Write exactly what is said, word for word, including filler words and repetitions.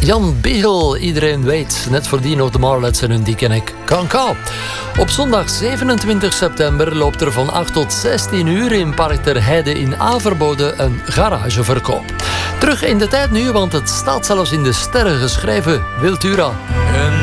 Jan Biegel, iedereen weet, net voordien nog de Marlets en hun dikke nek Cancan. Op zondag zevenentwintig september loopt er van acht tot zestien uur in Park ter Heide in Averboden een garageverkoop. Terug in de tijd nu, want het staat zelfs in de sterren geschreven. Wiltura. En